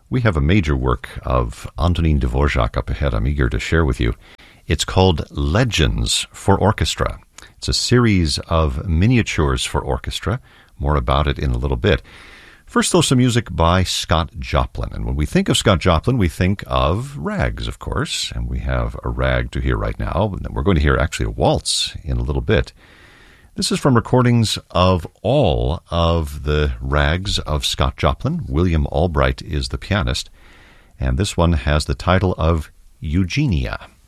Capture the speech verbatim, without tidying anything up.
We have a major work of Antonin Dvorak up ahead I'm eager to share with you. It's called Legends for Orchestra. It's a series of miniatures for orchestra. More about it in a little bit. First, though, some music by Scott Joplin. And when we think of Scott Joplin, we think of rags, of course. And we have a rag to hear right now. And we're going to hear actually a waltz in a little bit. This is from recordings of all of the rags of Scott Joplin. William Albright is the pianist. And this one has the title of Eugenia.